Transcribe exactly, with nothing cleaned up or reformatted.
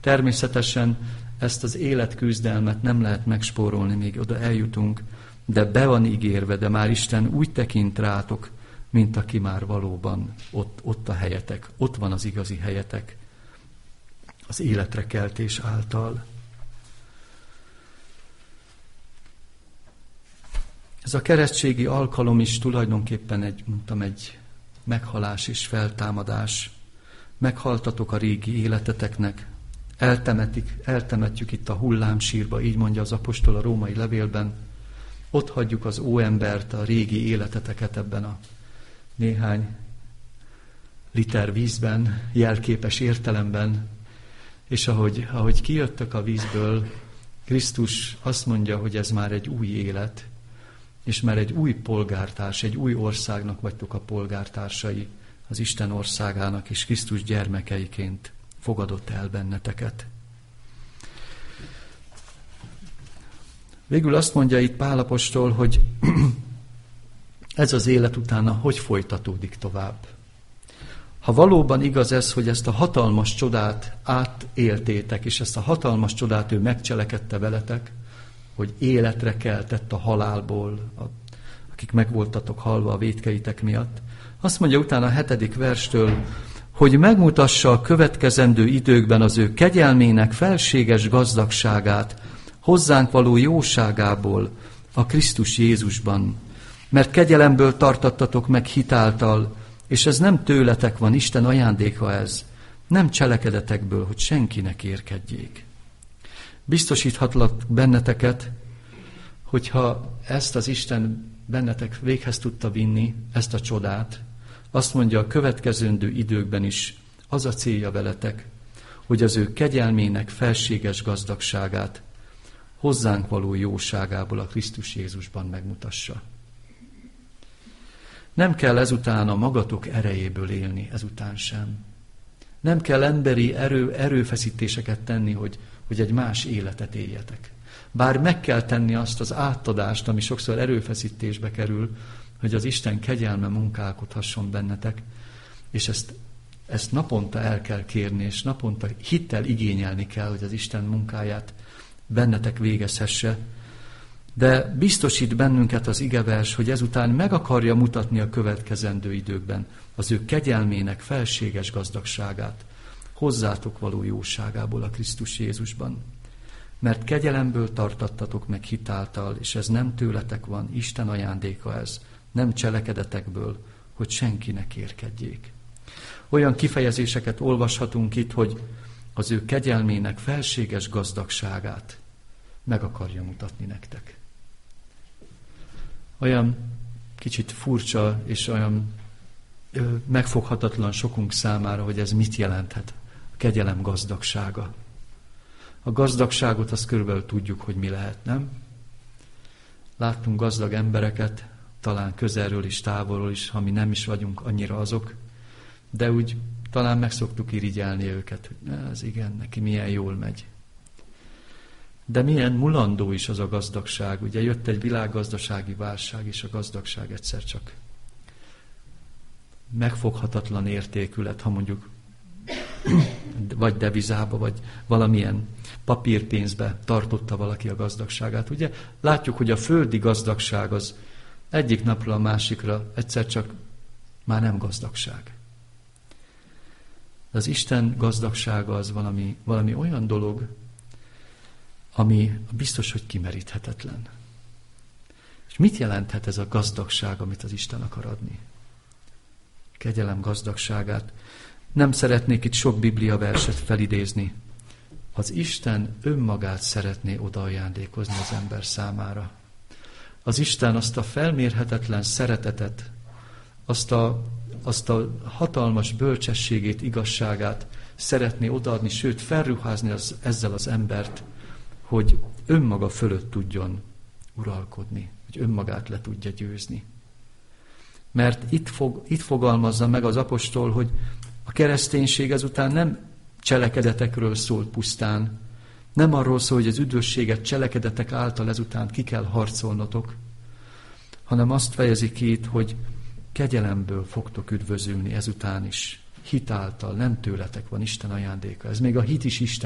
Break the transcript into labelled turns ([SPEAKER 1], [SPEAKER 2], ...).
[SPEAKER 1] Természetesen ezt az életküzdelmet nem lehet megspórolni, még oda eljutunk, de be van ígérve, de már Isten úgy tekint rátok, mint aki már valóban ott, ott a helyetek, ott van az igazi helyetek, az életre keltés által. Ez a keresztségi alkalom is tulajdonképpen egy, mondtam, egy meghalás és feltámadás. Meghaltatok a régi életeteknek, eltemetik, eltemetjük itt a hullámsírba, így mondja az apostol a római levélben. Ott hagyjuk az óembert, a régi életeteket ebben a néhány liter vízben, jelképes értelemben, és ahogy, ahogy kijöttök a vízből, Krisztus azt mondja, hogy ez már egy új élet, és már egy új polgártárs, egy új országnak vagytok a polgártársai, az Isten országának, és Krisztus gyermekeiként fogadott el benneteket. Végül azt mondja itt Pál apostol, hogy ez az élet utána hogy folytatódik tovább. Ha valóban igaz ez, hogy ezt a hatalmas csodát átéltétek, és ezt a hatalmas csodát ő megcselekedte veletek, hogy életre keltett a halálból, akik megvoltatok halva a vétkeitek miatt, azt mondja utána a hetedik verstől, hogy megmutassa a következendő időkben az ő kegyelmének felséges gazdagságát, hozzánk való jóságából a Krisztus Jézusban. Mert kegyelemből tartattatok meg hitáltal, és ez nem tőletek van, Isten ajándéka ez, nem cselekedetekből, hogy senkinek érkedjék. Biztosíthatlak benneteket, hogyha ezt az Isten bennetek véghez tudta vinni, ezt a csodát, azt mondja, a következendő időkben is az a célja veletek, hogy az ő kegyelmének felséges gazdagságát hozzánk való jóságából a Krisztus Jézusban megmutassa. Nem kell ezután a magatok erejéből élni, ezután sem. Nem kell emberi erő, erőfeszítéseket tenni, hogy, hogy egy más életet éljetek. Bár meg kell tenni azt az átadást, ami sokszor erőfeszítésbe kerül, hogy az Isten kegyelme munkálkodhasson bennetek, és ezt, ezt naponta el kell kérni, és naponta hittel igényelni kell, hogy az Isten munkáját bennetek végezhesse. De biztosít bennünket az igevers, hogy ezután meg akarja mutatni a következendő időkben az ő kegyelmének felséges gazdagságát, hozzátok való jóságából a Krisztus Jézusban. Mert kegyelemből tartattatok meg hitáltal, és ez nem tőletek van, Isten ajándéka ez, nem cselekedetekből, hogy senkinek érkedjék. Olyan kifejezéseket olvashatunk itt, hogy az ő kegyelmének felséges gazdagságát meg akarja mutatni nektek. Olyan kicsit furcsa és olyan ö, megfoghatatlan sokunk számára, hogy ez mit jelenthet, a kegyelem gazdagsága. A gazdagságot azt körülbelül tudjuk, hogy mi lehet, nem? Láttunk gazdag embereket, talán közelről is, távolról is, ha mi nem is vagyunk annyira azok, de úgy talán meg szoktuk irigyelni őket, hogy ez igen, neki milyen jól megy. De milyen mulandó is az a gazdagság. Ugye jött egy világgazdasági válság, és a gazdagság egyszer csak megfoghatatlan értékű lett, ha mondjuk vagy devizába, vagy valamilyen papírpénzbe tartotta valaki a gazdagságát. Ugye látjuk, hogy a földi gazdagság az egyik napra a másikra egyszer csak már nem gazdagság. De az Isten gazdagsága az valami, valami olyan dolog, ami biztos, hogy kimeríthetetlen. És mit jelenthet ez a gazdagság, amit az Isten akar adni? Kegyelem gazdagságát. Nem szeretnék itt sok Biblia verset felidézni. Az Isten önmagát szeretné odaajándékozni az ember számára. Az Isten azt a felmérhetetlen szeretetet, azt a, azt a hatalmas bölcsességét, igazságát szeretné odaadni, sőt felruházni az, ezzel az embert, hogy önmaga fölött tudjon uralkodni, hogy önmagát le tudja győzni. Mert itt, fog, itt fogalmazza meg az apostol, hogy a kereszténység ezután nem cselekedetekről szól pusztán, nem arról szól, hogy az üdvösséget cselekedetek által ezután ki kell harcolnotok, hanem azt fejezi ki itt, hogy kegyelemből fogtok üdvözülni ezután is. Hit által, nem tőletek van, Isten ajándéka. Ez még a hit is Isten